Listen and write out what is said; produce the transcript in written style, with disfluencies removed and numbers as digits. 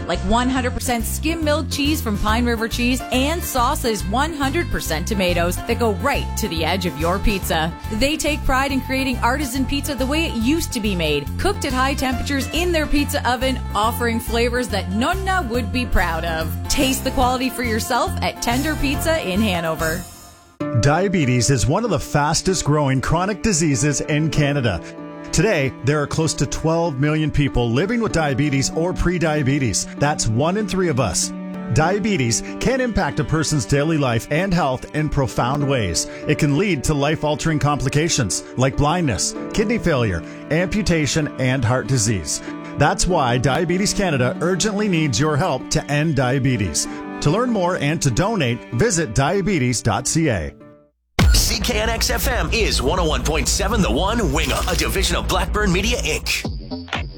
like 100% skim-milled cheese from Pine River Cheese and sauces 100% tomatoes that go right to the edge of your pizza. They take pride in creating artisan pizza the way it used to be made, cooked at high temperatures in their pizza oven, offering flavors that Nonna would be proud of. Taste the quality for yourself at Tender Pizza in Hanover. Diabetes is one of the fastest growing chronic diseases in Canada. Today, there are close to 12 million people living with diabetes or pre-diabetes. That's 1 in 3 of us. Diabetes can impact a person's daily life and health in profound ways. It can lead to life-altering complications like blindness, kidney failure, amputation, and heart disease. That's why Diabetes Canada urgently needs your help to end diabetes. To learn more and to donate, visit diabetes.ca. CKNX FM is 101.7 The One, Wingham, a division of Blackburn Media, Inc.